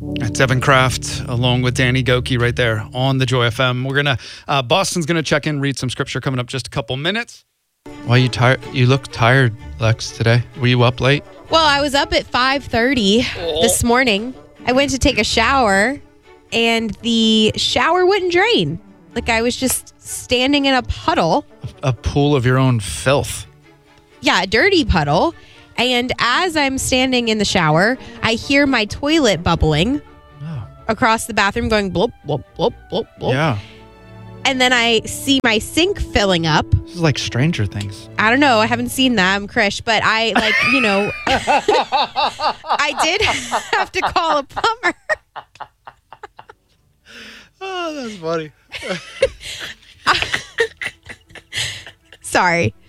That's Evan Kraft along with Danny Goki right there on the Joy FM. We're going to, Boston's going to check in, read some scripture coming up just a couple minutes. Why are you tired? You look tired, Lex, today. Were you up late? Well, I was up at 5:30 this morning. I went to take a shower and the shower wouldn't drain. Like I was just standing in a puddle. A pool of your own filth. Yeah, a dirty puddle. And as I'm standing in the shower, I hear my toilet bubbling across the bathroom going blop, blop, blop, blop, blop. Yeah. And then I see my sink filling up. This is like Stranger Things. I don't know. I haven't seen that. I'm Krish. But I, I did have to call a plumber. Oh, that's funny. Sorry.